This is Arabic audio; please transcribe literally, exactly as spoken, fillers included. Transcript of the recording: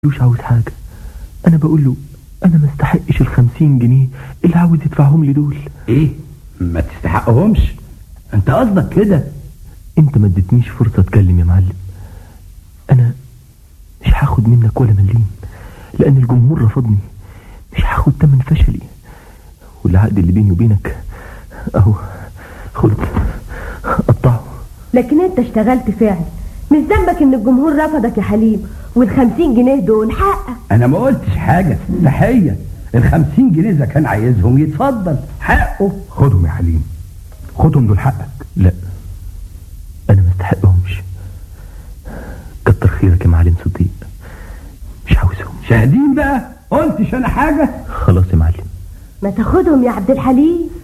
مش عاوز حاجة. انا بقول له انا ما استحقش الخمسين جنيه اللي عاوز يدفعهم لي دول. ايه ما تستحقهمش؟ انت قصدك كده؟ انت ما اديتنيش فرصة اتكلم يا معلم. انا مش هاخد منك ولا مليم لان الجمهور رفضني. مش هاخد تمن فشلي، والعقد اللي بيني وبينك اهو خد قطعه. لكن انت اشتغلت فعل، مش ذنبك ان الجمهور رفضك يا حليم، والخمسين جنيه دول حقك. انا ما قلتش حاجة، تحية. الخمسين جنيه اذا كان عايزهم يتفضل، حقه. خدهم يا حليم، خدهم دول حقك. لا انا ما استحقهمش. كتر خيرك يا معلم صديق، مش عاوزهم. شاهدين بقى، قلتش انا حاجة. خلاص يا معلم. ما تاخدهم يا عبد الحليم.